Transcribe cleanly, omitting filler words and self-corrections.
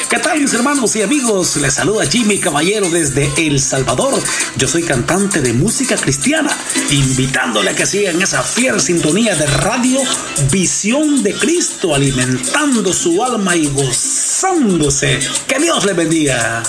¿Qué tal, mis hermanos y amigos? Les saluda Jimmy Caballero desde El Salvador. Yo soy cantante de música cristiana, invitándole a que sigan esa fiel sintonía de radio Visión de Cristo, alimentando su alma y gozándose. Que Dios le bendiga.